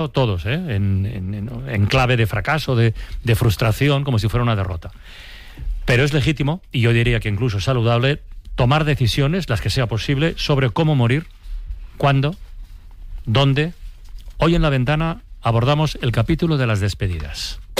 todos, en clave de fracaso, de frustración, como si fuera una derrota. Pero es legítimo, y yo diría que incluso saludable, tomar decisiones, las que sea posible, sobre cómo morir, cuándo, dónde. Hoy en La Ventana abordamos el capítulo de las despedidas.